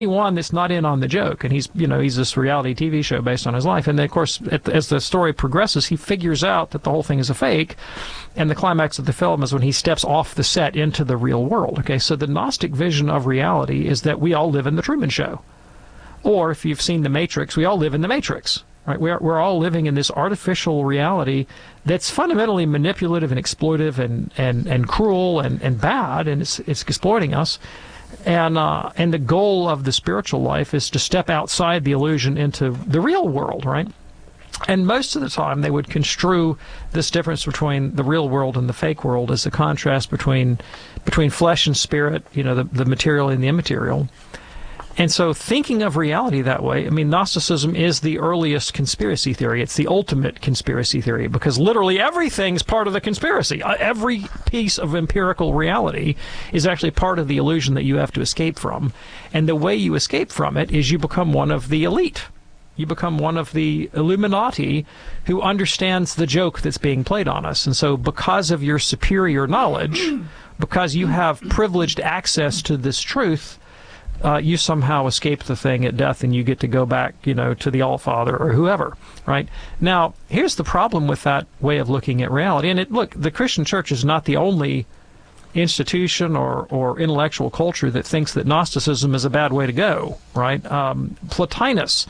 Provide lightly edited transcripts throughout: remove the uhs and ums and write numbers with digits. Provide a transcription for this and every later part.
one that's not in on the joke, and he's this reality TV show based on his life. And then, of course, as the story progresses, he figures out that the whole thing is a fake, and the climax of the film is when he steps off the set into the real world. Okay, so the Gnostic vision of reality is that we all live in the Truman Show, or if you've seen The Matrix, we all live in the Matrix. Right? We're all living in this artificial reality that's fundamentally manipulative and exploitive and cruel and bad, and it's exploiting us. And the goal of the spiritual life is to step outside the illusion into the real world, right? And most of the time, they would construe this difference between the real world and the fake world as the contrast between flesh and spirit, the material and the immaterial. And so thinking of reality that way, I mean, Gnosticism is the earliest conspiracy theory. It's the ultimate conspiracy theory, because literally everything's part of the conspiracy. Every piece of empirical reality is actually part of the illusion that you have to escape from. And the way you escape from it is you become one of the elite. You become one of the Illuminati who understands the joke that's being played on us. And so because of your superior knowledge, because you have privileged access to this truth, you somehow escape the thing at death, and you get to go back, to the All-Father or whoever, right? Now, here's the problem with that way of looking at reality. And look, the Christian church is not the only institution or intellectual culture that thinks that Gnosticism is a bad way to go, right? Plotinus,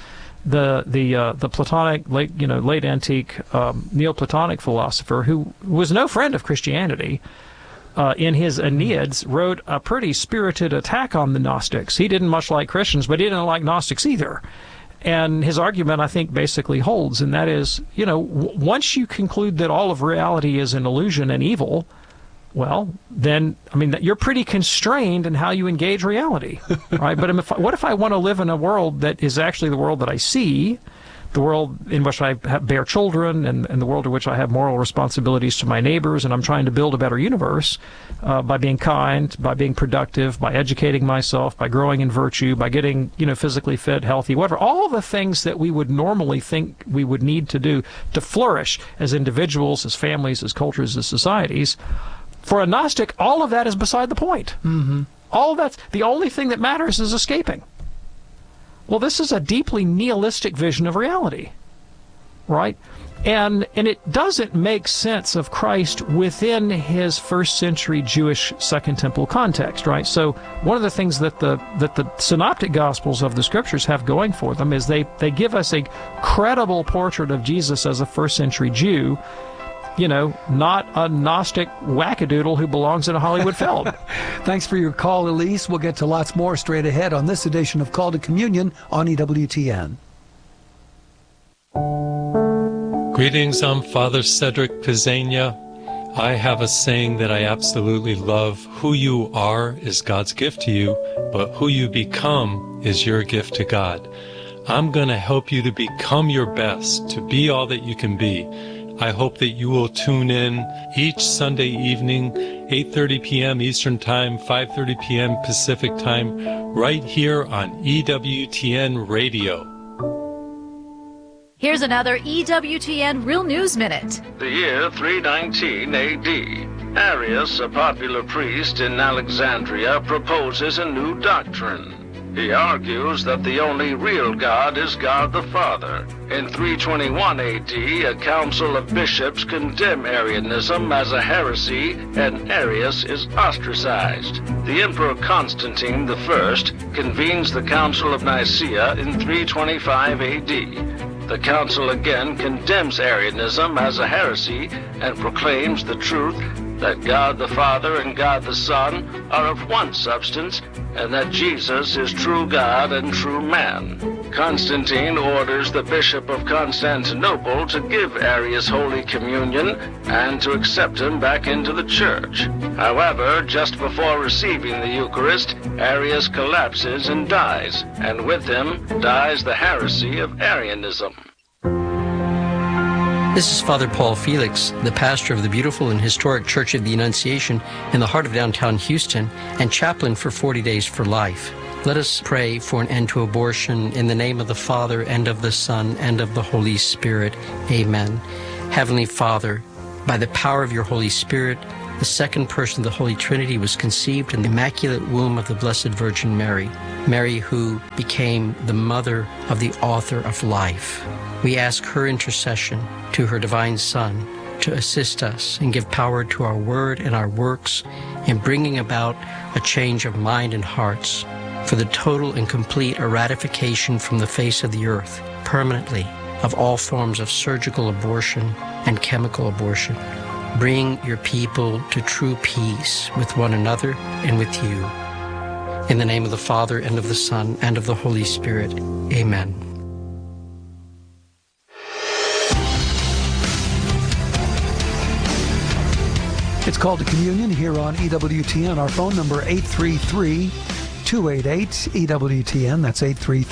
the Platonic, late antique Neoplatonic philosopher, who was no friend of Christianity, in his Aeneads, wrote a pretty spirited attack on the Gnostics. He didn't much like Christians, but he didn't like Gnostics either. And his argument, I think, basically holds, and that is, once you conclude that all of reality is an illusion and evil, well, then, you're pretty constrained in how you engage reality, right? But what if I want to live in a world that is actually the world that I see, the world in which I bear children, and the world in which I have moral responsibilities to my neighbors, and I'm trying to build a better universe by being kind, by being productive, by educating myself, by growing in virtue, by getting physically fit, healthy, whatever. All the things that we would normally think we would need to do to flourish as individuals, as families, as cultures, as societies. For a Gnostic, all of that is beside the point. Mm-hmm. All of that's the only thing that matters is escaping. Well, this is a deeply nihilistic vision of reality, right? And it doesn't make sense of Christ within his first century Jewish Second Temple context, right? So one of the things that the synoptic gospels of the scriptures have going for them is they give us a credible portrait of Jesus as a first century Jew, not a Gnostic wackadoodle who belongs in a Hollywood film. Thanks for your call, Elise. We'll get to lots more straight ahead on this edition of Call to Communion on EWTN. Greetings, I'm Father Cedric Pizzania. I have a saying that I absolutely love. Who you are is God's gift to you, but who you become is your gift to God. I'm going to help you to become your best, to be all that you can be. I hope that you will tune in each Sunday evening, 8:30 p.m. Eastern Time, 5:30 p.m. Pacific Time, right here on EWTN Radio. Here's another EWTN Real News Minute. The year 319 AD. Arius, a popular priest in Alexandria, proposes a new doctrine. He argues that the only real God is God the Father. In 321 AD, a council of bishops condemn Arianism as a heresy, and Arius is ostracized. The Emperor Constantine I convenes the Council of Nicaea in 325 AD. The council again condemns Arianism as a heresy and proclaims the truth that God the Father and God the Son are of one substance, and that Jesus is true God and true man. Constantine orders the Bishop of Constantinople to give Arius Holy Communion and to accept him back into the church. However, just before receiving the Eucharist, Arius collapses and dies, and with him dies the heresy of Arianism. This is Father Paul Felix, the pastor of the beautiful and historic Church of the Annunciation in the heart of downtown Houston and chaplain for 40 Days for Life. Let us pray for an end to abortion in the name of the Father and of the Son and of the Holy Spirit. Amen. Heavenly Father, by the power of your Holy Spirit, the second person of the Holy Trinity, was conceived in the immaculate womb of the Blessed Virgin Mary, Mary who became the mother of the author of life. We ask her intercession to her divine Son to assist us and give power to our word and our works in bringing about a change of mind and hearts for the total and complete eradication from the face of the earth, permanently, of all forms of surgical abortion and chemical abortion. Bring your people to true peace with one another and with you. In the name of the Father, and of the Son, and of the Holy Spirit. Amen. It's Called to Communion here on EWTN. Our phone number, 833-288-EWTN. That's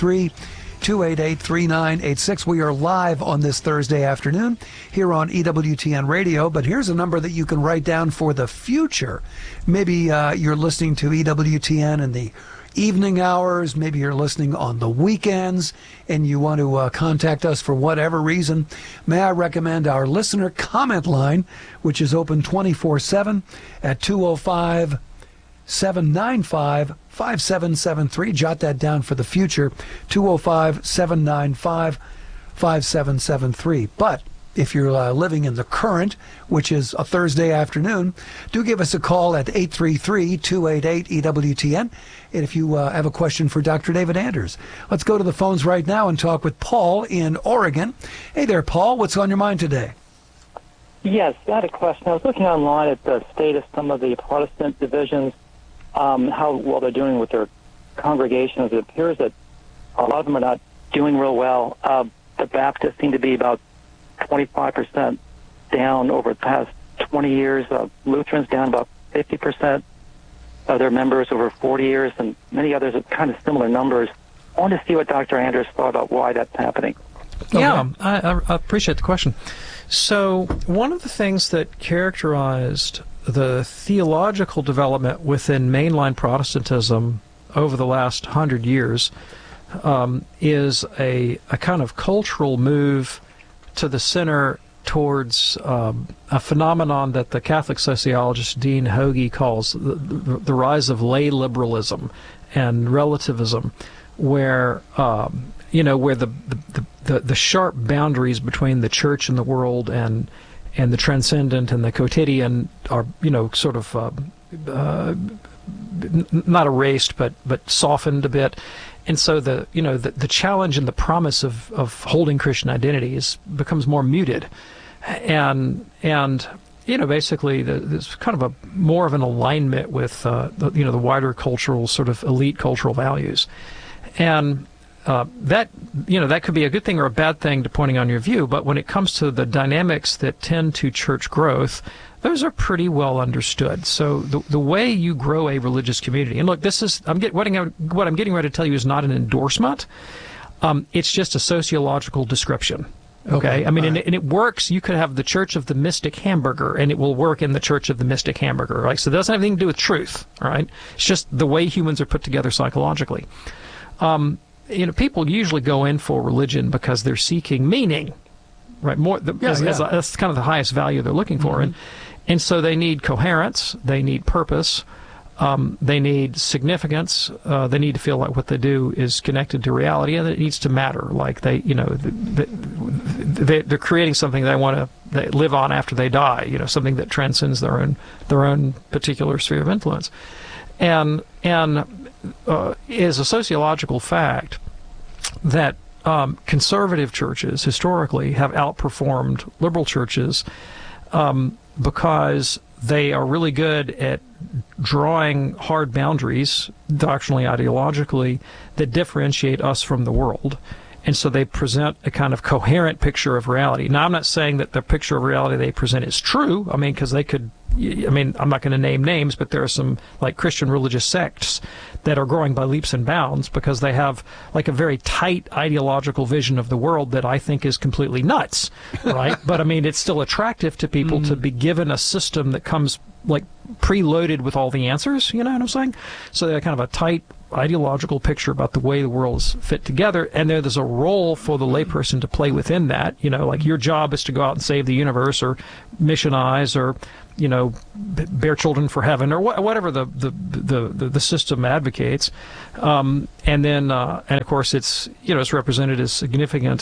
833-288-3986. We are live on this Thursday afternoon here on EWTN Radio, but here's a number that you can write down for the future. Maybe you're listening to EWTN in the evening hours, maybe you're listening on the weekends, and you want to contact us for whatever reason. May I recommend our listener comment line, which is open 24/7 at 205-795-5773. Jot that down for the future, 205-795-5773. But if you're living in the current, which is a Thursday afternoon, do give us a call at 833-288-EWTN. And if you have a question for Dr. David Anders, let's go to the phones right now and talk with Paul in Oregon. Hey there, Paul. What's on your mind today? Yes, I had a question. I was looking online at the state of some of the Protestant divisions, how well they're doing with their congregations. It appears that a lot of them are not doing real well. The Baptists seem to be about 25% down over the past 20 years. Lutherans down about 50% of their members over 40 years, and many others have kind of similar numbers. I want to see what Dr. Anders thought about why that's happening. Yeah, I appreciate the question. So one of the things that characterized the theological development within mainline Protestantism over the last 100 years is a kind of cultural move to the center towards a phenomenon that the Catholic sociologist Dean Hoagie calls the rise of lay liberalism and relativism, where where the sharp boundaries between the church and the world and the transcendent and the quotidian are sort of not erased but softened a bit. And so the challenge and the promise of holding Christian identity becomes more muted, and basically there's kind of more of an alignment with the wider cultural sort of elite cultural values, and that could be a good thing or a bad thing depending on your view. But when it comes to the dynamics that tend to church growth, those are pretty well understood. So the way you grow a religious community, and look, this is what I'm getting ready to tell you is not an endorsement. It's just a sociological description. Okay, I mean, and it works. You could have the Church of the Mystic Hamburger, and it will work in the Church of the Mystic Hamburger. Right, so it doesn't have anything to do with truth. All right, it's just the way humans are put together psychologically. People usually go in for religion because they're seeking meaning. Right, that's kind of the highest value they're looking for, and so they need coherence, they need purpose, they need significance, they need to feel like what they do is connected to reality, and it needs to matter. Like they're creating something they want to live on after they die. Something that transcends their own particular sphere of influence, and is a sociological fact that conservative churches historically have outperformed liberal churches because they are really good at drawing hard boundaries, doctrinally, ideologically, that differentiate us from the world. And so they present a kind of coherent picture of reality. Now, I'm not saying that the picture of reality they present is true. I mean, because they could, I'm not going to name names, but there are some like Christian religious sects that are growing by leaps and bounds because they have like a very tight ideological vision of the world that I think is completely nuts, right? But I mean, it's still attractive to people to be given a system that comes like preloaded with all the answers, you know what I'm saying? So they're kind of a tight ideological picture about the way the world is fit together, and there's a role for the layperson to play within that. Like your job is to go out and save the universe or missionize or bear children for heaven, or whatever the system advocates, and of course it's it's represented as significant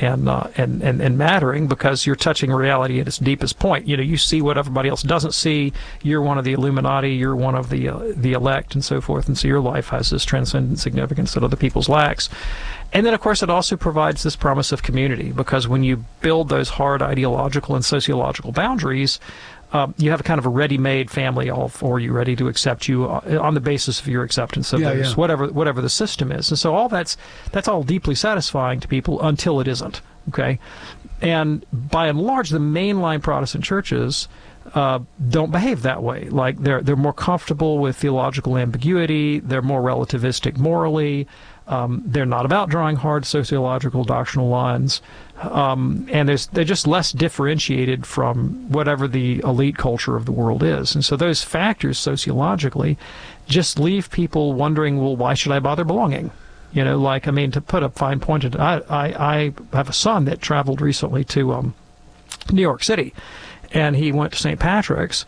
and mattering because you're touching reality at its deepest point. You see what everybody else doesn't see. You're one of the Illuminati. You're one of the elect, and so forth. And so your life has this transcendent significance that other people's lacks. And then, of course, it also provides this promise of community, because when you build those hard ideological and sociological boundaries, you have a kind of a ready-made family all for you, ready to accept you on the basis of your acceptance of whatever the system is. And so all that's all deeply satisfying to people until it isn't. Okay, and by and large, the mainline Protestant churches don't behave that way. Like they're more comfortable with theological ambiguity. They're more relativistic morally. They're not about drawing hard sociological doctrinal lines, and they're just less differentiated from whatever the elite culture of the world is. And so those factors sociologically just leave people wondering, well, why should I bother belonging? To put a fine point to it, I have a son that traveled recently to New York City, and he went to St. Patrick's,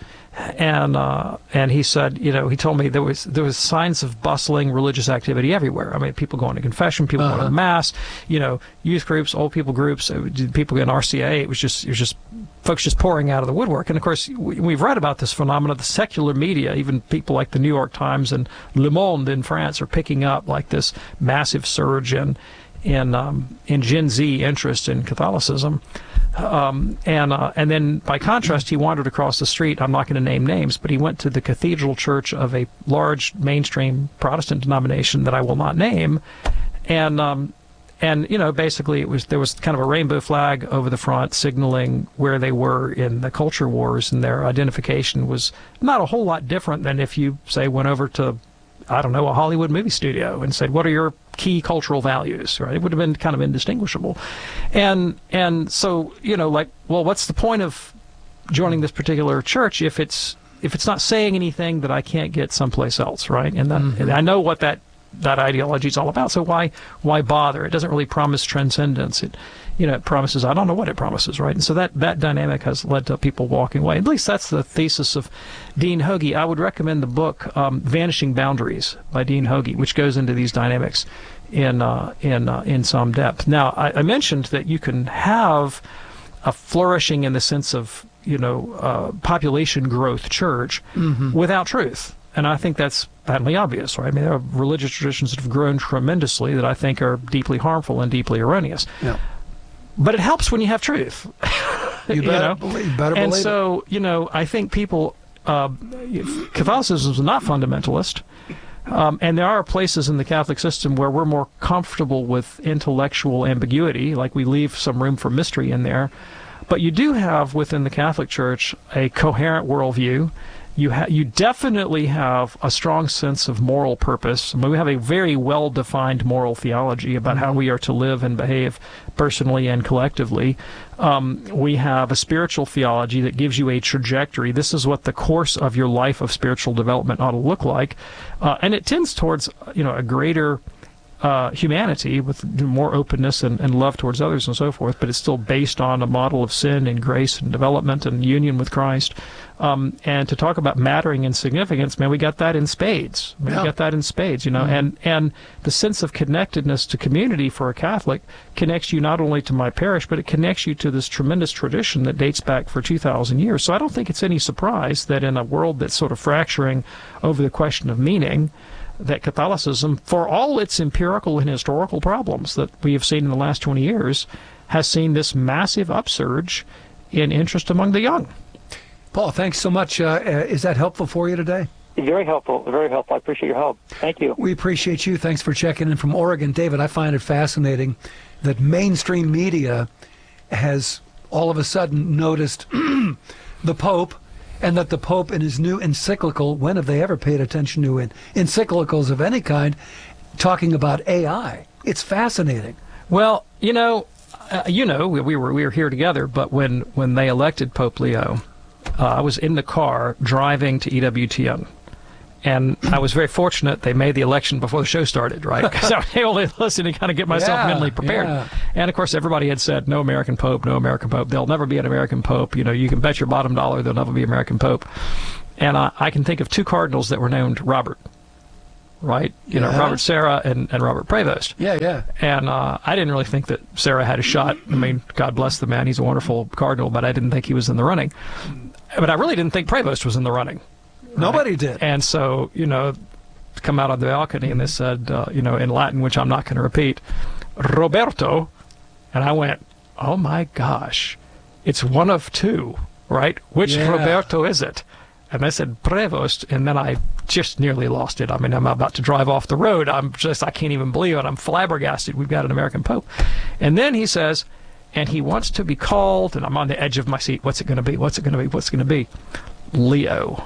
and he said, he told me there was signs of bustling religious activity everywhere. I mean, people going to confession, people going to mass, youth groups, old people groups, people in RCA. It was just folks just pouring out of the woodwork. And of course, we've read about this phenomenon. The secular media, even people like the New York Times and Le Monde in France, are picking up like this massive surge in Gen Z interest in Catholicism. And then, by contrast, he wandered across the street. I'm not going to name names, but he went to the cathedral church of a large mainstream Protestant denomination that I will not name, and basically there was kind of a rainbow flag over the front signaling where they were in the culture wars, and their identification was not a whole lot different than if you, say, went over to, I don't know, a Hollywood movie studio and said, what are your key cultural values, right? It would have been kind of indistinguishable. And so, well, what's the point of joining this particular church if it's not saying anything that I can't get someplace else, right? And and I know what that ideology is all about, so why bother? It doesn't really promise transcendence. It promises, I don't know what it promises, right? And so that dynamic has led to people walking away. At least that's the thesis of Dean Hoagie. I would recommend the book Vanishing Boundaries by Dean Hoagie, which goes into these dynamics in some depth. Now, I mentioned that you can have a flourishing in the sense of population growth church without truth. And I think that's patently obvious, right? I mean, there are religious traditions that have grown tremendously that I think are deeply harmful and deeply erroneous. Yeah. But it helps when you have truth. You better believe it. And so, I think people, Catholicism is not fundamentalist, and there are places in the Catholic system where we're more comfortable with intellectual ambiguity, like we leave some room for mystery in there. But you do have within the Catholic Church a coherent worldview. You definitely have a strong sense of moral purpose. I mean, we have a very well-defined moral theology about how we are to live and behave personally and collectively. We have a spiritual theology that gives you a trajectory. This is what the course of your life of spiritual development ought to look like. And it tends towards, a greater humanity with more openness and love towards others and so forth, but it's still based on a model of sin and grace and development and union with Christ. And to talk about mattering and significance, man, we got that in spades. We got that in spades, and the sense of connectedness to community for a Catholic connects you not only to my parish, but it connects you to this tremendous tradition that dates back for 2,000 years. So I don't think it's any surprise that in a world that's sort of fracturing over the question of meaning, that Catholicism, for all its empirical and historical problems that we have seen in the last 20 years, has seen this massive upsurge in interest among the young. Paul, thanks so much. Is that helpful for you today? Very helpful. Very helpful. I appreciate your help. Thank you. We appreciate you. Thanks for checking in from Oregon. David, I find it fascinating that mainstream media has all of a sudden noticed the Pope, and that the Pope in his new encyclical, when have they ever paid attention to encyclicals of any kind, talking about AI? It's fascinating. Well, we were here together, but when they elected Pope Leo, I was in the car driving to EWTN, And I was very fortunate they made the election before the show started, right? Because I was able to listen and kind of get myself mentally prepared. Yeah. And, of course, everybody had said, no American Pope, no American Pope. There'll never be an American Pope. You know, you can bet your bottom dollar there'll never be an American Pope. And I can think of two cardinals that were named Robert, right? You know, Robert Serra and Robert Prevost. Yeah. And I didn't really think that Serra had a shot. I mean, God bless the man. He's a wonderful cardinal, but I didn't think he was in the running. But I really didn't think Prevost was in the running. Right? Nobody did. And so, you know, come out on the balcony and they said, you know, in Latin, which I'm not going to repeat, Roberto. And I went, oh my gosh, it's one of two, right? Which Roberto is it? And they said Prevost, and then I just nearly lost it. I mean, I'm about to drive off the road. I can't even believe it. I'm flabbergasted. We've got an American Pope. And then he says, and he wants to be called, and I'm on the edge of my seat. What's it going to be? What's it going to be? What's it going to be? Leo.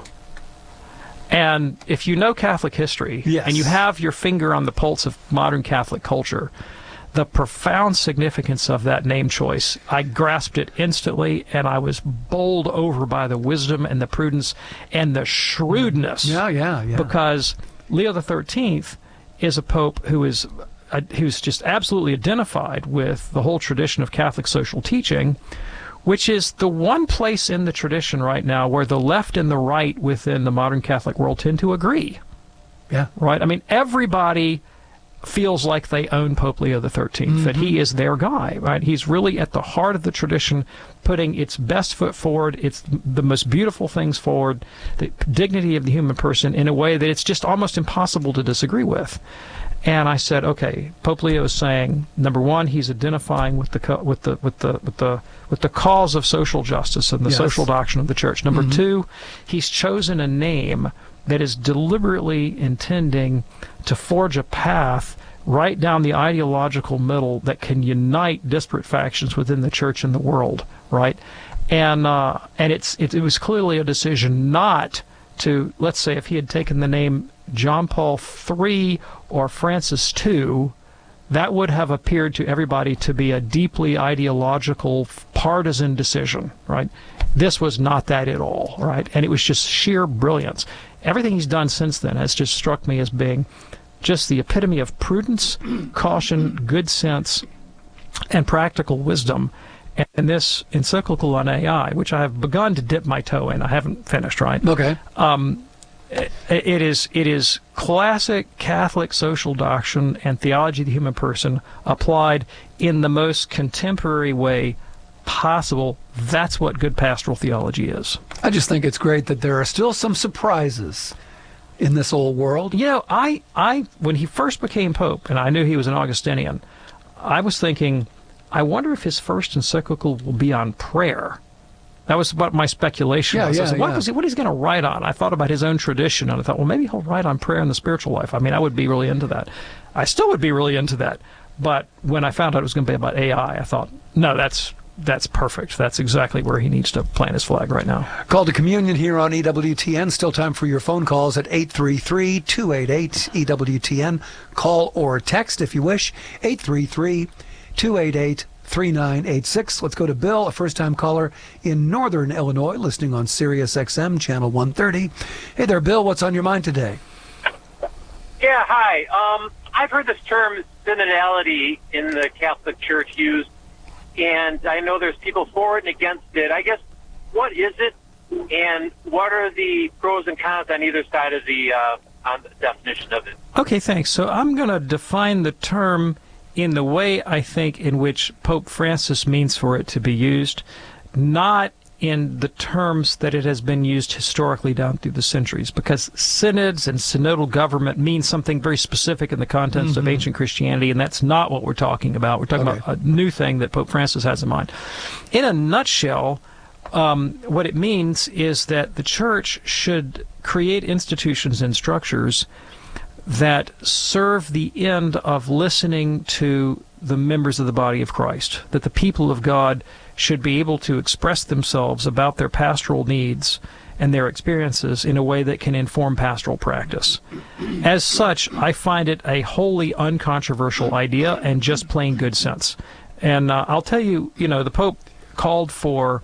And if you know Catholic history, and you have your finger on the pulse of modern Catholic culture, the profound significance of that name choice, I grasped it instantly, and I was bowled over by the wisdom and the prudence and the shrewdness. Yeah. Because Leo XIII is a pope who's just absolutely identified with the whole tradition of Catholic social teaching, which is the one place in the tradition right now where the left and the right within the modern Catholic world tend to agree. Yeah. Right? I mean, everybody feels like they own Pope Leo XIII, that he is their guy, right? He's really at the heart of the tradition, putting its best foot forward, it's the most beautiful things forward, the dignity of the human person in a way that it's just almost impossible to disagree with. And I said, okay, Pope Leo is saying, number one, he's identifying with the cause of social justice and the social doctrine of the Church. Number two, he's chosen a name that is deliberately intending to forge a path right down the ideological middle that can unite disparate factions within the Church and the world, right? And it was clearly a decision not to, let's say, if he had taken the name John Paul III or Francis II, that would have appeared to everybody to be a deeply ideological, partisan decision, right? This was not that at all, right? And it was just sheer brilliance. Everything he's done since then has just struck me as being just the epitome of prudence, caution, good sense, and practical wisdom. And this encyclical on AI, which I have begun to dip my toe in, I haven't finished, right? Okay. It is classic Catholic social doctrine and theology of the human person applied in the most contemporary way possible. That's what good pastoral theology is. I just think it's great that there are still some surprises in this old world. You know, I when he first became Pope, and I knew he was an Augustinian, I was thinking, I wonder if his first encyclical will be on prayer. That was what my speculation was. I said, what is he going to write on? I thought about his own tradition, and I thought, well, maybe he'll write on prayer and the spiritual life. I mean, I would be really into that. I still would be really into that. But when I found out it was going to be about AI, I thought, no, that's perfect. That's exactly where he needs to plant his flag right now. Call to communion here on EWTN. Still time for your phone calls at 833-288-EWTN. Call or text if you wish. 833-288-3986. Let's go to Bill, a first-time caller in Northern Illinois, listening on Sirius XM, Channel 130. Hey there, Bill. What's on your mind today? Yeah, hi. I've heard this term synodality in the Catholic Church used, and I know there's people for it and against it. I guess, what is it, and what are the pros and cons on either side of the on the definition of it? Okay, thanks. So I'm going to define the term in the way I think in which Pope Francis means for it to be used, not in the terms that it has been used historically down through the centuries, because synods and synodal government mean something very specific in the context of ancient Christianity, and that's not what we're talking about. We're talking about a new thing that Pope Francis has in mind. In a nutshell, what it means is that the Church should create institutions and structures that serve the end of listening to the members of the body of Christ, that the people of God should be able to express themselves about their pastoral needs and their experiences in a way that can inform pastoral practice. As such, I find it a wholly uncontroversial idea and just plain good sense. And I'll tell you, the Pope called for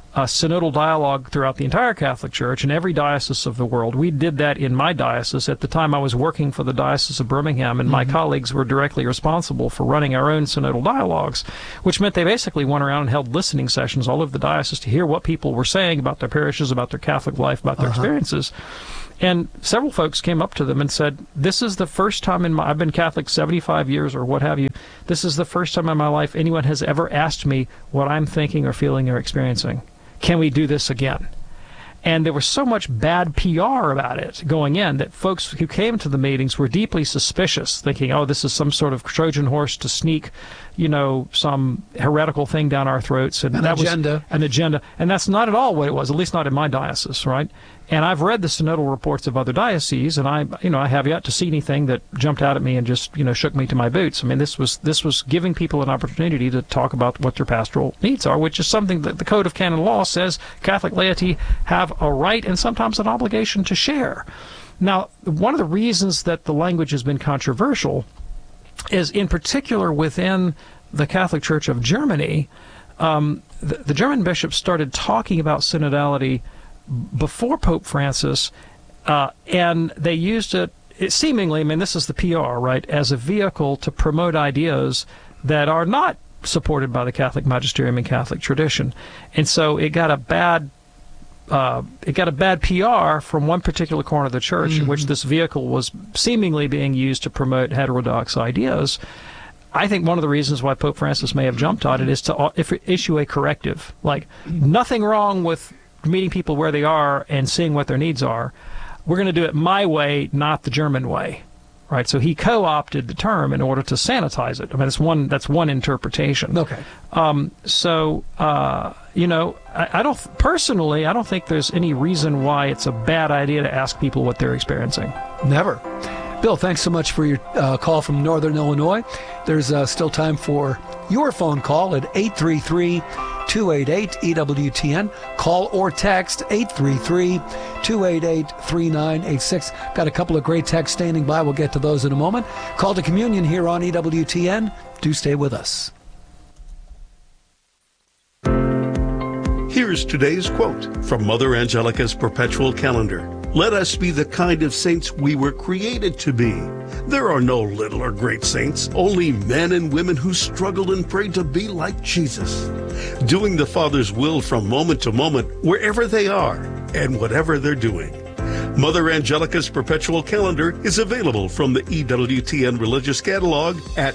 synodal dialogue throughout the entire Catholic Church in every diocese of the world. We did that in my diocese. At the time, I was working for the Diocese of Birmingham, and my colleagues were directly responsible for running our own synodal dialogues, which meant they basically went around and held listening sessions all over the diocese to hear what people were saying about their parishes, about their Catholic life, about their experiences. And several folks came up to them and said, this is the first time I've been Catholic 75 years or what have you, this is the first time in my life anyone has ever asked me what I'm thinking or feeling or experiencing. Can we do this again? And there was so much bad PR about it going in that folks who came to the meetings were deeply suspicious, thinking, oh, this is some sort of Trojan horse to sneak, some heretical thing down our throats. And that was an agenda. And that's not at all what it was, at least not in my diocese, right? And I've read the synodal reports of other dioceses, and I have yet to see anything that jumped out at me and just, shook me to my boots. I mean, this was giving people an opportunity to talk about what their pastoral needs are, which is something that the Code of Canon Law says Catholic laity have a right and sometimes an obligation to share. Now, one of the reasons that the language has been controversial is, in particular, within the Catholic Church of Germany, the German bishops started talking about synodality before Pope Francis, and they used it seemingly, this is the PR, right, as a vehicle to promote ideas that are not supported by the Catholic magisterium and Catholic tradition. And so it got a bad PR from one particular corner of the church in which this vehicle was seemingly being used to promote heterodox ideas. I think one of the reasons why Pope Francis may have jumped on it is to issue a corrective. Like, nothing wrong with meeting people where they are and seeing what their needs are. We're going to do it my way, not the German way, right? So he co-opted the term in order to sanitize it. That's one interpretation. Okay. I don't think there's any reason why it's a bad idea to ask people what they're experiencing. Never. Bill, thanks so much for your call from Northern Illinois. There's still time for your phone call at 833-288-EWTN. Call or text 833-288-3986. Got a couple of great texts standing by. We'll get to those in a moment. Call to Communion here on EWTN. Do stay with us. Here's today's quote from Mother Angelica's Perpetual Calendar. Let us be the kind of saints we were created to be. There are no little or great saints, only men and women who struggle and pray to be like Jesus, doing the Father's will from moment to moment, wherever they are and whatever they're doing. Mother Angelica's Perpetual Calendar is available from the EWTN Religious Catalog at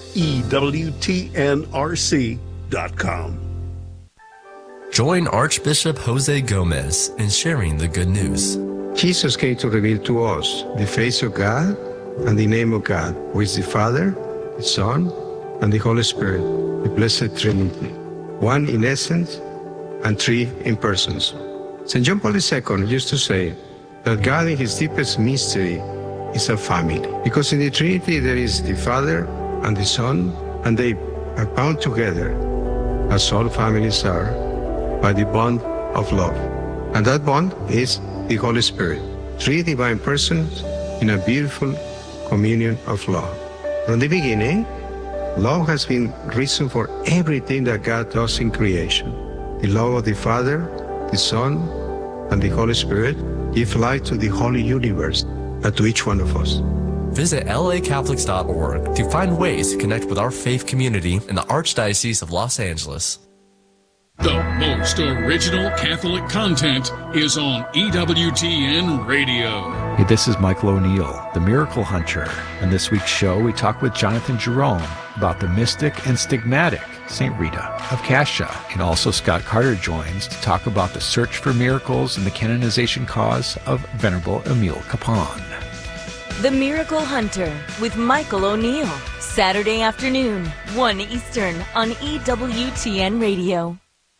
EWTNRC.com. Join Archbishop Jose Gomez in sharing the good news. Jesus came to reveal to us the face of God and the name of God, who is the Father, the Son, and the Holy Spirit, the Blessed Trinity, one in essence and three in persons. St. John Paul II used to say that God in his deepest mystery is a family, because in the Trinity there is the Father and the Son, and they are bound together, as all families are, by the bond of love. And that bond is the Holy Spirit, three divine persons in a beautiful communion of love. From the beginning, love has been reason for everything that God does in creation. The love of the Father, the Son, and the Holy Spirit give life to the holy universe and to each one of us. Visit lacatholics.org to find ways to connect with our faith community in the Archdiocese of Los Angeles. The most original Catholic content is on EWTN Radio. Hey, this is Michael O'Neill, the Miracle Hunter. In this week's show, we talk with Jonathan Jerome about the mystic and stigmatic St. Rita of Cascia. And also Scott Carter joins to talk about the search for miracles and the canonization cause of Venerable Emile Capon. The Miracle Hunter with Michael O'Neill. Saturday afternoon, 1 Eastern on EWTN Radio.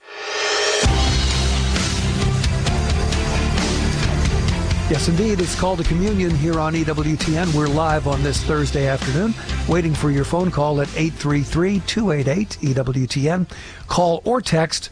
Yes, indeed. It's called a communion here on EWTN. We're live on this Thursday afternoon, waiting for your phone call at 833-288-EWTN. Call or text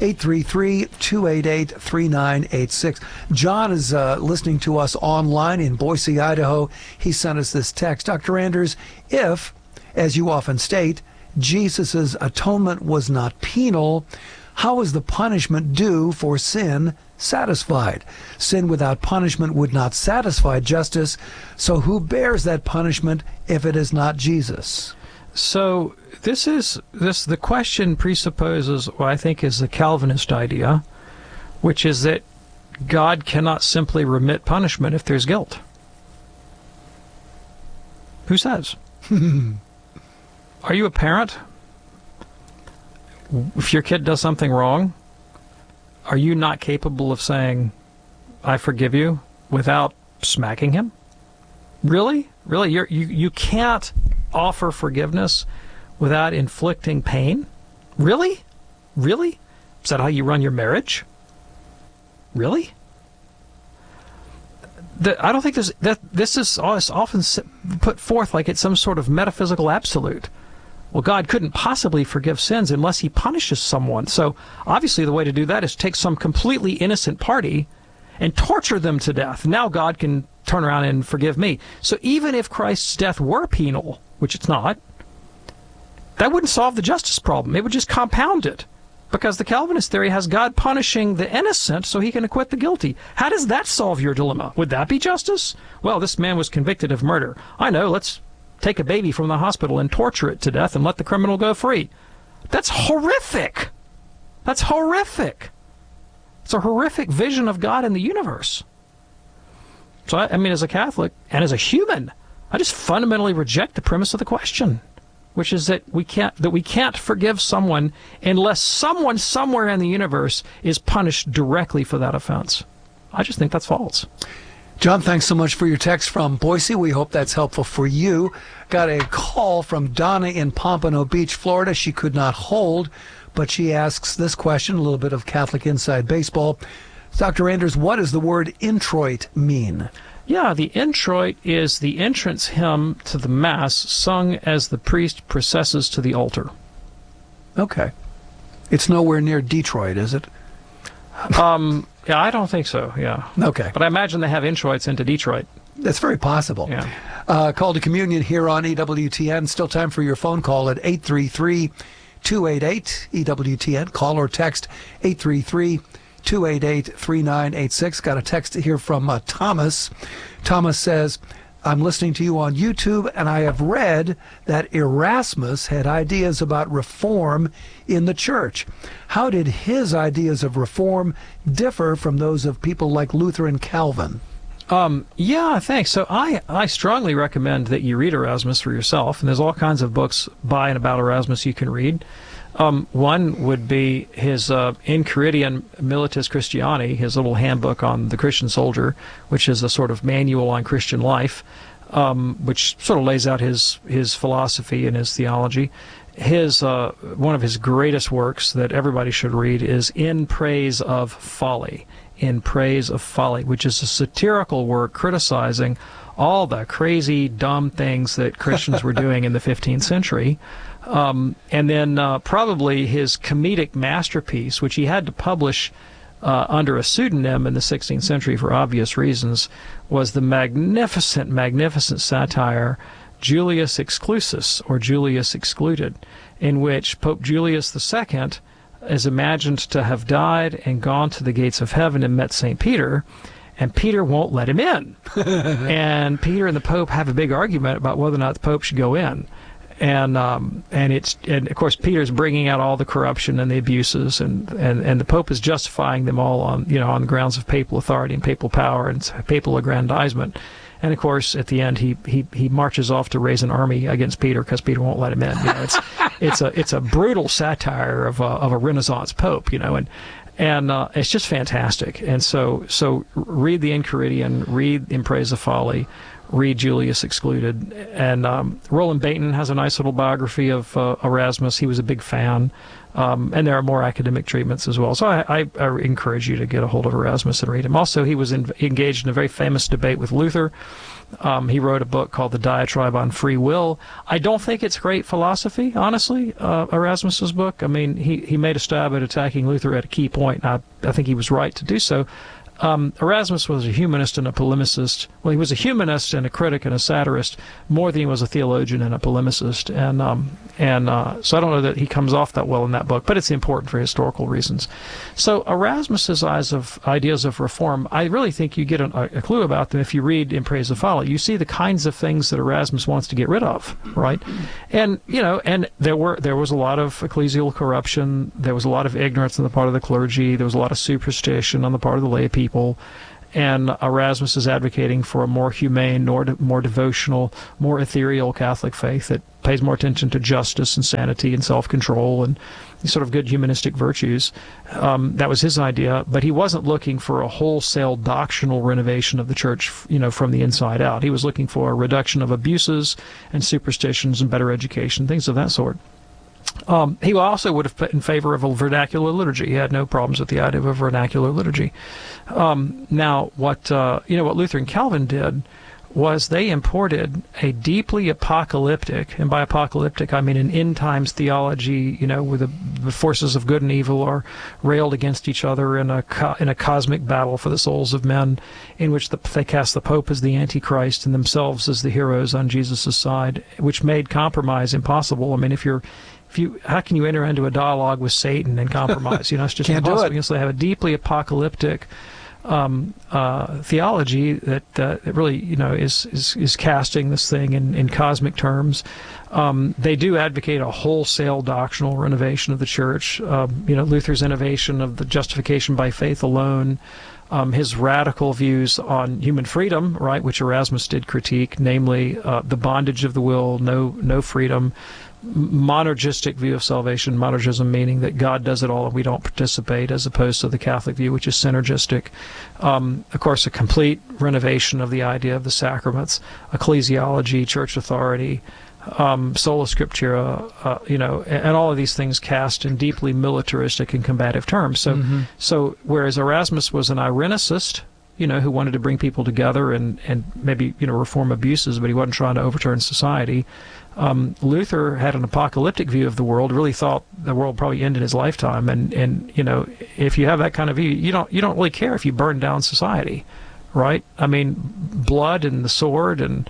833-288-3986. John is listening to us online in Boise, Idaho. He sent us this text. Dr. Anders, if, as you often state, Jesus' atonement was not penal, how is the punishment due for sin satisfied? Sin without punishment would not satisfy justice, so who bears that punishment if it is not Jesus? So the question presupposes what I think is the Calvinist idea, which is that God cannot simply remit punishment if there's guilt. Who says? Are you a parent? If your kid does something wrong, are you not capable of saying, I forgive you, without smacking him? Really? Really? You can't offer forgiveness without inflicting pain? Really? Really? Is that how you run your marriage? Really? I don't think this is often put forth like it's some sort of metaphysical absolute. Well, God couldn't possibly forgive sins unless he punishes someone. So obviously the way to do that is take some completely innocent party and torture them to death. Now God can turn around and forgive me. So even if Christ's death were penal, which it's not, that wouldn't solve the justice problem. It would just compound it. Because the Calvinist theory has God punishing the innocent so he can acquit the guilty. How does that solve your dilemma? Would that be justice? Well, this man was convicted of murder. I know, let's take a baby from the hospital and torture it to death and let the criminal go free. That's horrific. That's horrific. It's a horrific vision of God in the universe. So, I mean, as a Catholic and as a human, I just fundamentally reject the premise of the question, which is that we can't forgive someone unless someone somewhere in the universe is punished directly for that offense. I just think that's false. John, thanks so much for your text from Boise. We hope that's helpful for you. Got a call from Donna in Pompano Beach, Florida. She could not hold, but she asks this question, a little bit of Catholic Inside Baseball. Dr. Anders, what does the word introit mean? Yeah, the introit is the entrance hymn to the Mass sung as the priest processes to the altar. Okay. It's nowhere near Detroit, is it? Yeah, I don't think so, yeah. Okay. But I imagine they have introits into Detroit. That's very possible. Yeah. Call to communion here on EWTN. Still time for your phone call at 833-288-EWTN. Call or text 833-288-3986. Got a text here from Thomas. Thomas says, I'm listening to you on YouTube, and I have read that Erasmus had ideas about reform in the church. How did his ideas of reform differ from those of people like Luther and Calvin? Yeah, thanks. So I strongly recommend that you read Erasmus for yourself, and there's all kinds of books by and about Erasmus you can read. One would be his Enchiridion Militis Christiani, his little handbook on the Christian soldier, which is a sort of manual on Christian life, which sort of lays out his philosophy and his theology. One of his greatest works that everybody should read is In Praise of Folly. In Praise of Folly, which is a satirical work criticizing all the crazy, dumb things that Christians were doing in the 15th century. And then probably his comedic masterpiece, which he had to publish under a pseudonym in the 16th century for obvious reasons, was the magnificent, magnificent satire Julius Exclusus, or Julius Excluded, in which Pope Julius II is imagined to have died and gone to the gates of heaven and met St. Peter, and Peter won't let him in. And Peter and the Pope have a big argument about whether or not the Pope should go in. And of course Peter's bringing out all the corruption and the abuses, and the Pope is justifying them all on the grounds of papal authority and papal power and papal aggrandizement. And of course, at the end, he marches off to raise an army against Peter because Peter won't let him in. It's a brutal satire of a Renaissance Pope, and it's just fantastic. And so read the Enchiridion, read In Praise of Folly, read Julius Excluded, and Roland Bainton has a nice little biography of Erasmus. He was a big fan, and there are more academic treatments as well. So I encourage you to get a hold of Erasmus and read him. Also, he was engaged in a very famous debate with Luther. He wrote a book called The Diatribe on Free Will. I don't think it's great philosophy, honestly, Erasmus's book. I mean, he made a stab at attacking Luther at a key point, and I think he was right to do so. Erasmus was a humanist and a polemicist. Well, he was a humanist and a critic and a satirist more than he was a theologian and a polemicist. So I don't know that he comes off that well in that book, but it's important for historical reasons. So Erasmus's ideas of reform, I really think you get a clue about them if you read In Praise of Folly. You see the kinds of things that Erasmus wants to get rid of, right? And there was a lot of ecclesial corruption. There was a lot of ignorance on the part of the clergy. There was a lot of superstition on the part of the lay people. And Erasmus is advocating for a more humane, more devotional, more ethereal Catholic faith that pays more attention to justice and sanity and self-control and these sort of good humanistic virtues. That was his idea, but he wasn't looking for a wholesale doctrinal renovation of the church, from the inside out. He was looking for a reduction of abuses and superstitions and better education, things of that sort. He also would have put in favor of a vernacular liturgy. He had no problems with the idea of a vernacular liturgy. Now, what Luther and Calvin did was they imported a deeply apocalyptic, and by apocalyptic I mean an end times theology, where the forces of good and evil are railed against each other in a cosmic battle for the souls of men, in which they cast the Pope as the Antichrist and themselves as the heroes on Jesus' side, which made compromise impossible. I mean, how can you enter into a dialogue with Satan and compromise? It's just impossible. So they have a deeply apocalyptic theology that really, is casting this thing in cosmic terms. They do advocate a wholesale doctrinal renovation of the church. Luther's innovation of the justification by faith alone. His radical views on human freedom, right, which Erasmus did critique, namely the bondage of the will, no freedom. Monergistic view of salvation, monergism meaning that God does it all and we don't participate, as opposed to the Catholic view, which is synergistic. Of course, a complete renovation of the idea of the sacraments, ecclesiology, church authority, sola scriptura, and all of these things cast in deeply militaristic and combative terms. So whereas Erasmus was an Irenicist, who wanted to bring people together and maybe, reform abuses, but he wasn't trying to overturn society. Luther had an apocalyptic view of the world, really thought the world would probably end in his lifetime. And if you have that kind of view, you don't really care if you burn down society, right? I mean, blood and the sword and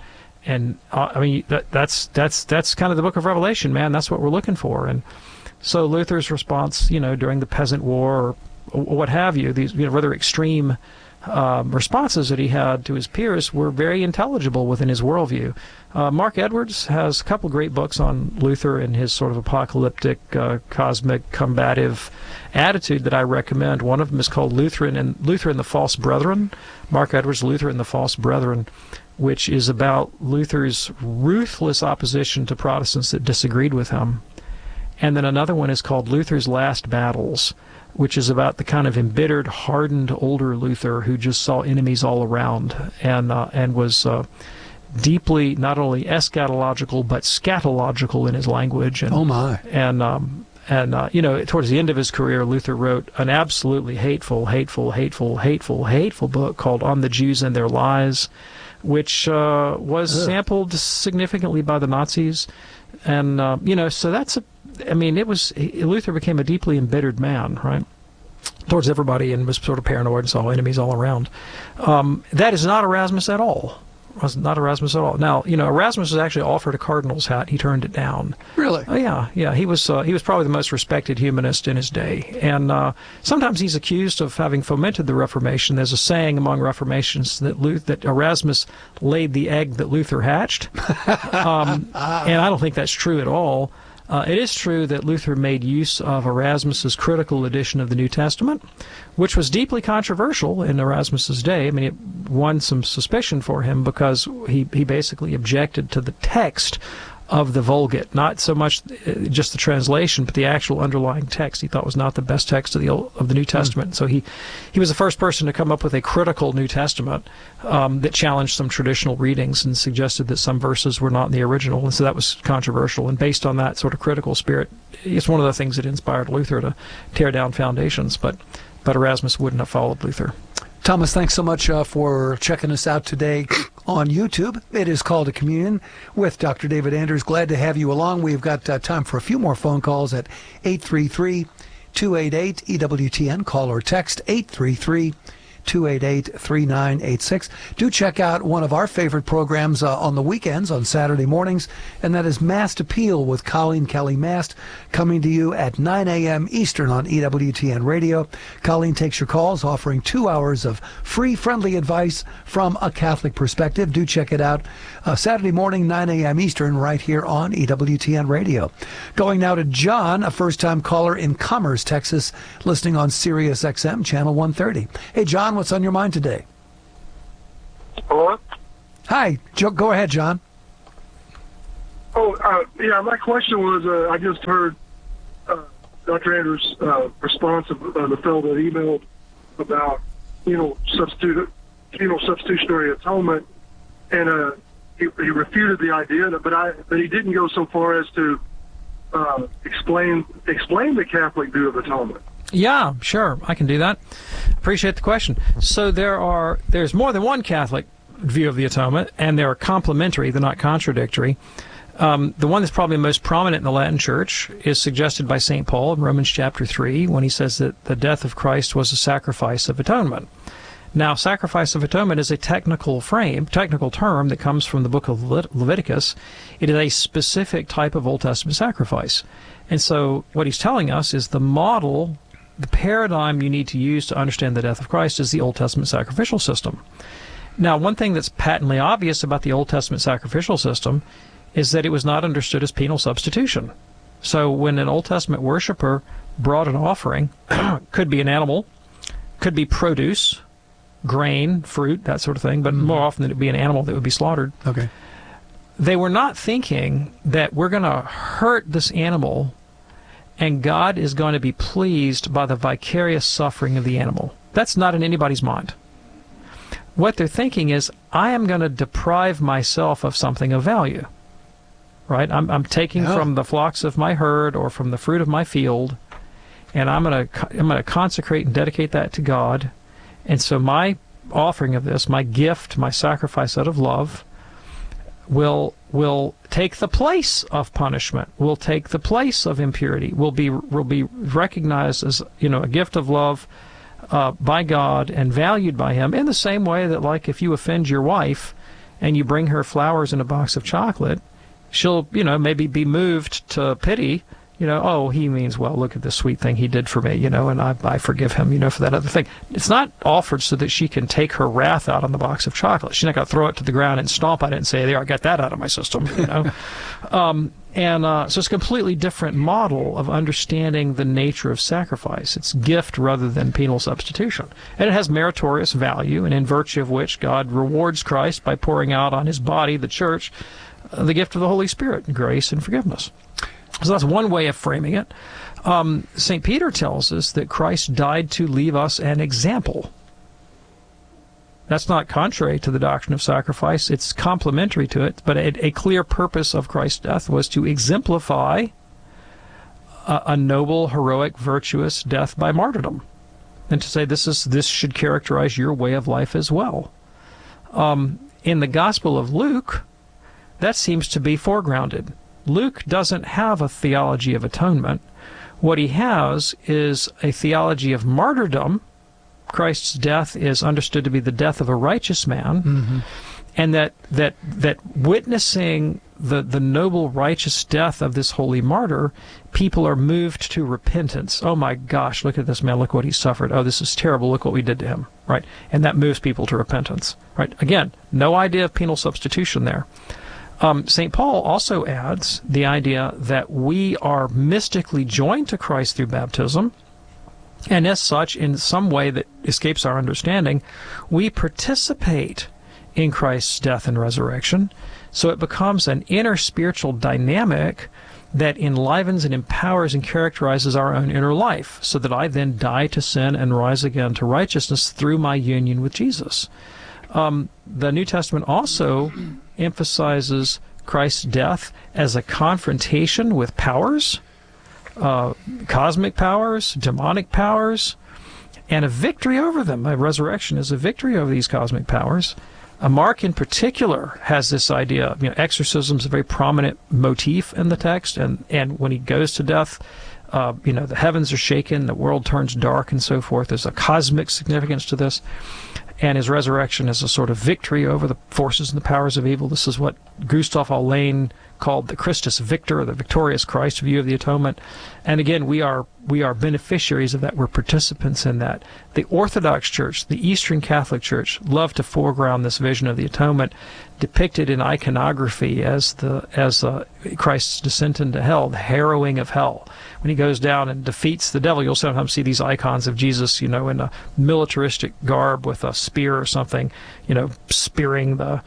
that's kind of the book of Revelation, man. That's what we're looking for. And so Luther's response, during the Peasant War or what have you, these rather extreme responses that he had to his peers were very intelligible within his worldview. Mark Edwards has a couple great books on Luther and his sort of apocalyptic, cosmic, combative attitude that I recommend. One of them is called Luther and the False Brethren. Mark Edwards' Luther and the False Brethren, which is about Luther's ruthless opposition to Protestants that disagreed with him. And then another one is called Luther's Last Battles, which is about the kind of embittered, hardened older Luther who just saw enemies all around and was deeply not only eschatological but scatological in his language. And, oh my! And towards the end of his career, Luther wrote an absolutely hateful book called On the Jews and Their Lies, which was sampled significantly by the Nazis. And so that's Luther became a deeply embittered man, right, towards everybody, and was sort of paranoid and saw enemies all around. That is not Erasmus at all. Was not Erasmus at all. Now, Erasmus was actually offered a cardinal's hat. He turned it down. Really? Oh, yeah. He was probably the most respected humanist in his day, and sometimes he's accused of having fomented the Reformation. There's a saying among Reformatians that Erasmus laid the egg that Luther hatched, and I don't think that's true at all. It is true that Luther made use of Erasmus's critical edition of the New Testament, which was deeply controversial in Erasmus's day. I mean, it won some suspicion for him because he basically objected to the text of the Vulgate, not so much just the translation, but the actual underlying text. He thought was not the best text of the New Testament. So he was the first person to come up with a critical New Testament that challenged some traditional readings and suggested that some verses were not in the original, and so that was controversial. And based on that sort of critical spirit, it's one of the things that inspired Luther to tear down foundations. But Erasmus wouldn't have followed Luther. Thomas, thanks so much for checking us out today on YouTube. It is Call to Communion with Dr. David Anders. Glad to have you along. We've got time for a few more phone calls at 833-288-EWTN. Call or text 833-288-EWTN. 288-3986. Do check out one of our favorite programs on the weekends, on Saturday mornings, and that is Mast Appeal with Colleen Kelly Mast, coming to you at 9 a.m. Eastern on EWTN Radio. Colleen takes your calls, offering 2 hours of free, friendly advice from a Catholic perspective. Do check it out Saturday morning, 9 a.m. Eastern, right here on EWTN Radio. Going now to John, a first-time caller in Commerce, Texas, listening on Sirius XM, Channel 130. Hey, John, what's on your mind today? Hello? Hi. Go ahead, John. Yeah, my question was, I just heard Dr. Andrews' response of the fellow that emailed about, substitutionary atonement, and he refuted the idea, but he didn't go so far as to explain the Catholic view of atonement. Yeah, sure, I can do that. Appreciate the question. So there's more than one Catholic view of the atonement, and they're complementary, they're not contradictory. The one that's probably most prominent in the Latin Church is suggested by St. Paul in Romans chapter 3, when he says that the death of Christ was a sacrifice of atonement. Now, sacrifice of atonement is a technical term that comes from the book of Leviticus. It is a specific type of Old Testament sacrifice. And so what he's telling us is the model, the paradigm you need to use to understand the death of Christ is the Old Testament sacrificial system. Now, one thing that's patently obvious about the Old Testament sacrificial system is that it was not understood as penal substitution. So when an Old Testament worshiper brought an offering, could be an animal, could be produce, grain, fruit, that sort of thing, but more often it would be an animal that would be slaughtered. Okay. They were not thinking that we're going to hurt this animal and God is going to be pleased by the vicarious suffering of the animal. That's not in anybody's mind. What they're thinking is, I am going to deprive myself of something of value. Right? I'm taking from the flocks of my herd or from the fruit of my field, and I'm going to consecrate and dedicate that to God. And so my offering of this, my gift, my sacrifice out of love, will take the place of punishment, will take the place of impurity, will be recognized as a gift of love by God and valued by Him, in the same way that, like, if you offend your wife and you bring her flowers in a box of chocolate, she'll maybe be moved to pity. Oh, he means well. Look at the sweet thing he did for me, and I forgive him, for that other thing. It's not offered so that she can take her wrath out on the box of chocolate. She's not going to throw it to the ground and stomp on it and say, there, I got that out of my system, So it's a completely different model of understanding the nature of sacrifice. It's gift rather than penal substitution. And it has meritorious value, and in virtue of which God rewards Christ by pouring out on His body, the church, the gift of the Holy Spirit, grace and forgiveness. So that's one way of framing it. St. Peter tells us that Christ died to leave us an example. That's not contrary to the doctrine of sacrifice. It's complementary to it, but a clear purpose of Christ's death was to exemplify a noble, heroic, virtuous death by martyrdom, and to say this should characterize your way of life as well. In the Gospel of Luke, that seems to be foregrounded. Luke doesn't have a theology of atonement. What he has is a theology of martyrdom. Christ's death is understood to be the death of a righteous man, and that witnessing the noble, righteous death of this holy martyr, people are moved to repentance. Oh my gosh, look at this man, look what he suffered. Oh, this is terrible, look what we did to him, right? And that moves people to repentance, right? Again, no idea of penal substitution there. St. Paul also adds the idea that we are mystically joined to Christ through baptism, and as such, in some way that escapes our understanding, we participate in Christ's death and resurrection. So it becomes an inner spiritual dynamic that enlivens and empowers and characterizes our own inner life, so that I then die to sin and rise again to righteousness through my union with Jesus. The New Testament also emphasizes Christ's death as a confrontation with powers, cosmic powers, demonic powers, and a victory over them. A resurrection is a victory over these cosmic powers. Mark in particular has this idea. Exorcism is a very prominent motif in the text, and when he goes to death, the heavens are shaken, the world turns dark, and so forth. There's a cosmic significance to this. And his resurrection is a sort of victory over the forces and the powers of evil. This is what Gustav Aulén called the Christus Victor, the victorious Christ view of the atonement. And again, we are beneficiaries of that. We're participants in that. The Orthodox Church, the Eastern Catholic Church, love to foreground this vision of the atonement, depicted in iconography as Christ's descent into hell, the harrowing of hell. When he goes down and defeats the devil, you'll sometimes see these icons of Jesus, in a militaristic garb with a spear or something, spearing the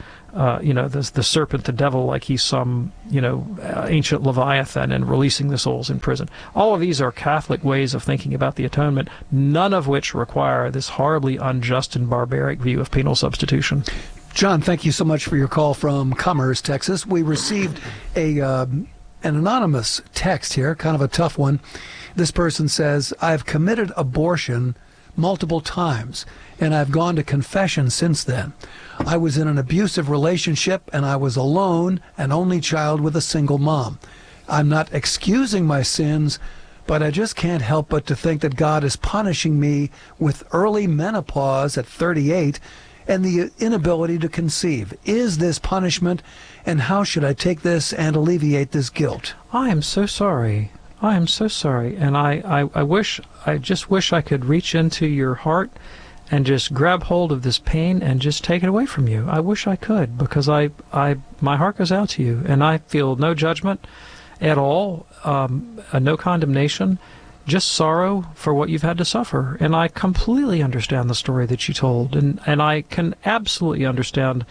serpent, the devil, like he's some, ancient Leviathan, and releasing the souls in prison. All of these are Catholic ways of thinking about the atonement, none of which require this horribly unjust and barbaric view of penal substitution. John, thank you so much for your call from Commerce, Texas. We received an anonymous text here, kind of a tough one. This person says, I've committed abortion multiple times, and I've gone to confession since then. I was in an abusive relationship, and I was alone, an only child with a single mom. I'm not excusing my sins, but I just can't help but to think that God is punishing me with early menopause at 38 and the inability to conceive. Is this punishment, and how should I take this and alleviate this guilt? I am so sorry. I am so sorry, and I just wish I could reach into your heart and just grab hold of this pain and just take it away from you. I wish I could, because my heart goes out to you, and I feel no judgment at all, no condemnation, just sorrow for what you've had to suffer. And I completely understand the story that you told, and I can absolutely understand,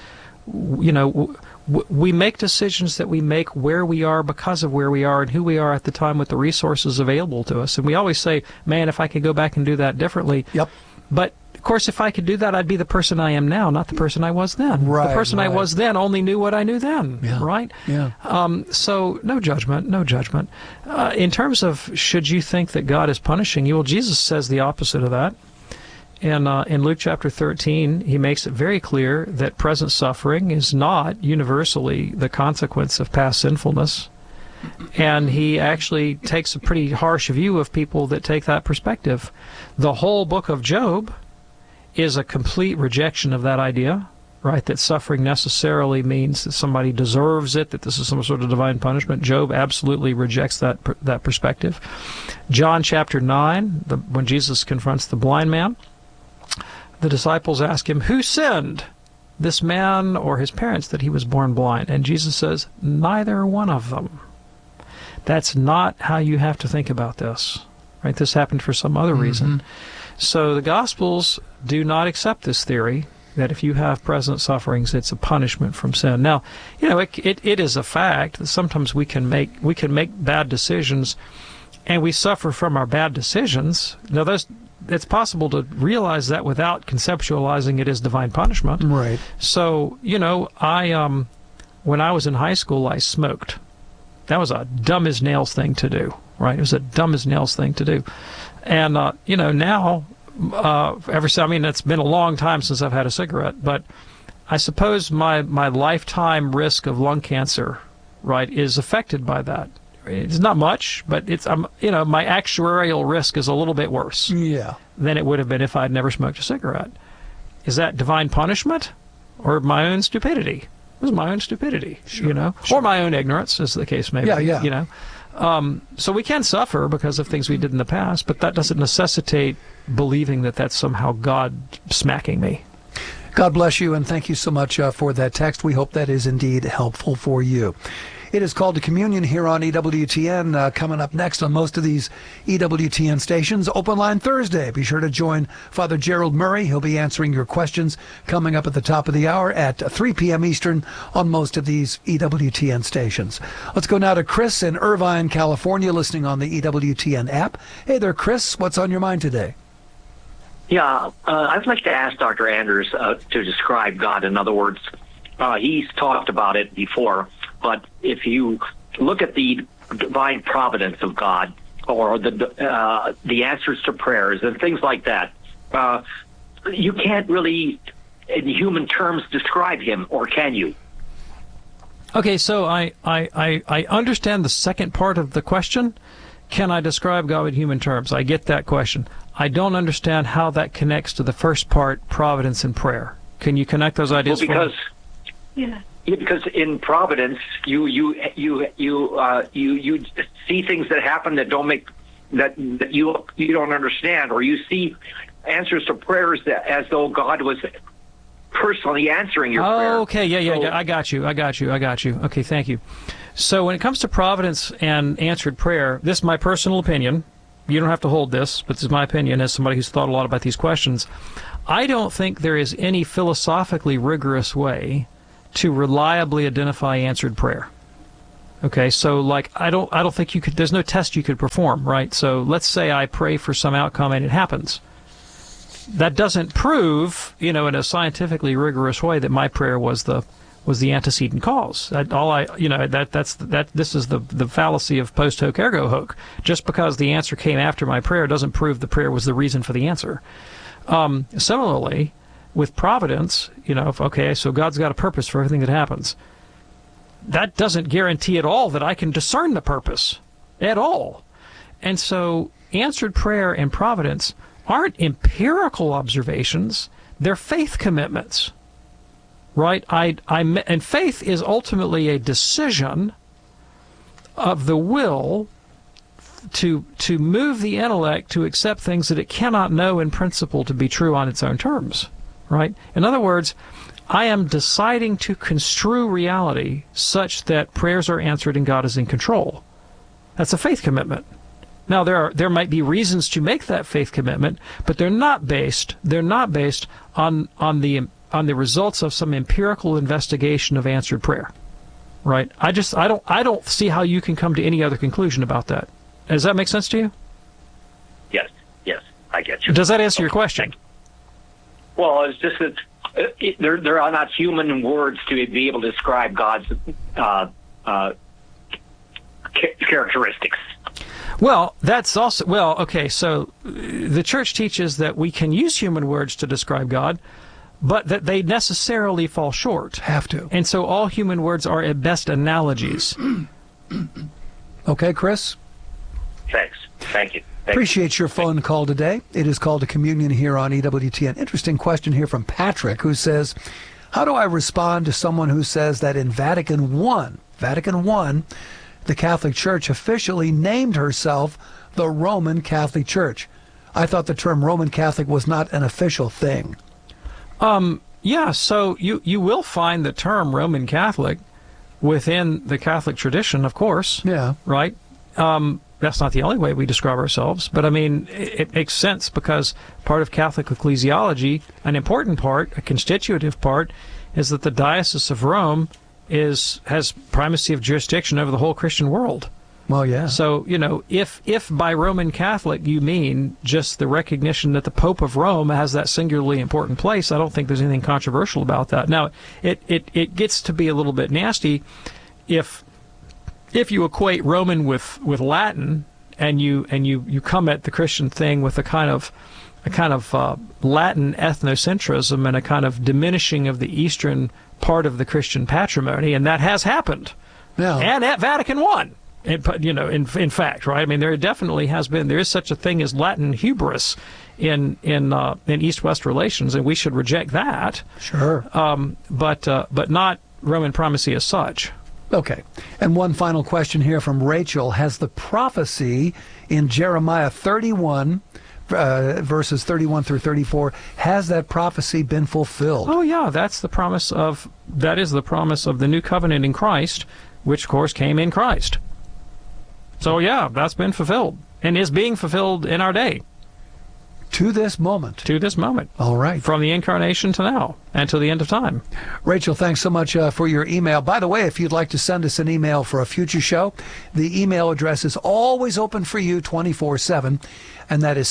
we make decisions that we make where we are because of where we are and who we are at the time with the resources available to us. And we always say, man, if I could go back and do that differently. Yep. But of course, if I could do that, I'd be the person I am now, not the person I was then. Right, the person I was then only knew what I knew then, right? Yeah. So no judgment, no judgment. In terms of should you think that God is punishing you, well, Jesus says the opposite of that. And in Luke chapter 13, he makes it very clear that present suffering is not universally the consequence of past sinfulness. And he actually takes a pretty harsh view of people that take that perspective. The whole book of Job is a complete rejection of that idea, right? That suffering necessarily means that somebody deserves it, that this is some sort of divine punishment. Job absolutely rejects that perspective. John chapter 9, when Jesus confronts the blind man, the disciples ask him, who sinned, this man or his parents, that he was born blind? And Jesus says, neither one of them. That's not how you have to think about this, right? This happened for some other reason. So the Gospels do not accept this theory that if you have present sufferings, it's a punishment from sin. Now, it is a fact that sometimes we can make bad decisions, and we suffer from our bad decisions. Now, it's possible to realize that without conceptualizing it as divine punishment. Right. So, when I was in high school, I smoked. That was a dumb as nails thing to do, right? It was a dumb as nails thing to do. And, now, it's been a long time since I've had a cigarette, but I suppose my lifetime risk of lung cancer, right, is affected by that. It's not much, but it's my actuarial risk is a little bit worse than it would have been if I'd never smoked a cigarette. Is that divine punishment or my own stupidity? It was my own stupidity, or my own ignorance, as the case may be. So we can suffer because of things we did in the past, but that doesn't necessitate believing that that's somehow God smacking me. God bless you, and thank you so much for that text. We hope that is indeed helpful for you. It is called to communion here on EWTN. Coming up next on most of these EWTN stations, Open Line Thursday. Be sure to join Father Gerald Murray. He'll be answering your questions coming up at the top of the hour at 3 p.m. Eastern on most of these EWTN stations. Let's go now to Chris in Irvine, California, listening on the EWTN app. Hey there, Chris. What's on your mind today? Yeah, I'd like to ask Dr. Anders to describe God. In other words, he's talked about it before. But if you look at the divine providence of God, or the answers to prayers and things like that, you can't really in human terms describe him, or can you? Okay, so I understand the second part of the question. Can I describe God in human terms? I get that question. I don't understand how that connects to the first part, providence and prayer. Can you connect those ideas? Well, because in providence, you see things that happen that don't make that you don't understand, or you see answers to prayers that as though God was personally answering your prayer. Okay, yeah. I got you. Okay, thank you. So when it comes to providence and answered prayer, this is my personal opinion. You don't have to hold this, but this is my opinion as somebody who's thought a lot about these questions. I don't think there is any philosophically rigorous way to reliably identify answered prayer. Okay, so like I don't think you could. There's no test you could perform, right? So let's say I pray for some outcome and it happens. That doesn't prove, in a scientifically rigorous way that my prayer was the antecedent cause. This is the fallacy of post hoc ergo hoc. Just because the answer came after my prayer doesn't prove the prayer was the reason for the answer. Similarly, with providence, so God's got a purpose for everything that happens. That doesn't guarantee at all that I can discern the purpose at all. And so answered prayer and providence aren't empirical observations, they're faith commitments. Right? And faith is ultimately a decision of the will to move the intellect to accept things that it cannot know in principle to be true on its own terms. Right? In other words, I am deciding to construe reality such that prayers are answered and God is in control. That's a faith commitment. Now there might be reasons to make that faith commitment, but they're not based on the results of some empirical investigation of answered prayer. Right? I don't see how you can come to any other conclusion about that. Does that make sense to you? Yes, I get you. Does that answer your question? Well, it's just that there are not human words to be able to describe God's characteristics. Well, that's also, okay, so the church teaches that we can use human words to describe God, but that they necessarily fall short. Have to. And so all human words are at best analogies. Okay, Chris? Thanks. Thank you. Appreciate your phone call today. It is called a communion here on EWTN. Interesting question here from Patrick, who says, how do I respond to someone who says that in Vatican I, the Catholic Church officially named herself the Roman Catholic Church? I thought the term Roman Catholic was not an official thing. Yeah, so you will find the term Roman Catholic within the Catholic tradition, of course. Yeah. Right? That's not the only way we describe ourselves, but I mean, it makes sense because part of Catholic ecclesiology, an important part, a constitutive part, is that the Diocese of Rome has primacy of jurisdiction over the whole Christian world. Well, yeah. So, if by Roman Catholic you mean just the recognition that the Pope of Rome has that singularly important place, I don't think there's anything controversial about that. Now, it gets to be a little bit nasty if you equate Roman with Latin and you come at the Christian thing with a kind of Latin ethnocentrism and a kind of diminishing of the eastern part of the Christian patrimony, and that has happened. Yeah. And at Vatican I. In fact, right? I mean, there definitely has been. There is such a thing as Latin hubris in East-West relations, and we should reject that. Sure. But not Roman primacy as such. Okay. And one final question here from Rachel. Has the prophecy in Jeremiah 31, verses 31 through 34, has that prophecy been fulfilled? Oh, yeah. That is the promise of the new covenant in Christ, which, of course, came in Christ. So, yeah, that's been fulfilled and is being fulfilled in our day. To this moment. All right. From the incarnation to now and to the end of time. Rachel, thanks so much for your email. By the way, if you'd like to send us an email for a future show, the email address is always open for you 24/7, and that is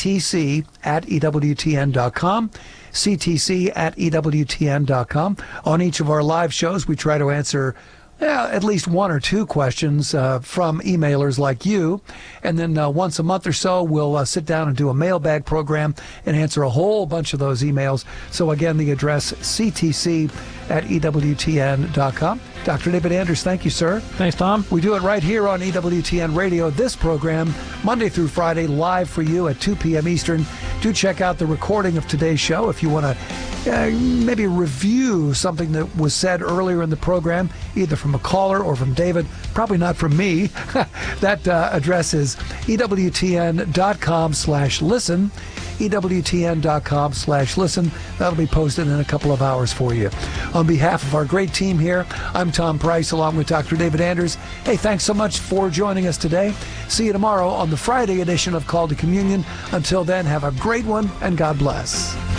ctc@ewtn.com. ctc@ewtn.com. On each of our live shows, we try to answer at least one or two questions from emailers like you. And then once a month or so, we'll sit down and do a mailbag program and answer a whole bunch of those emails. So again, the address ctc@ewtn.com. Dr. David Anders, thank you, sir. Thanks, Tom. We do it right here on EWTN Radio. This program, Monday through Friday, live for you at 2 p.m. Eastern. Do check out the recording of today's show if you want to maybe review something that was said earlier in the program, either from a caller or from David, probably not from me. That address is EWTN.com/listen. EWTN.com/listen. That'll be posted in a couple of hours for you. On behalf of our great team here, I'm Tom Price along with Dr. David Anders. Hey, thanks so much for joining us today. See you tomorrow on the Friday edition of Call to Communion. Until then, have a great one and God bless.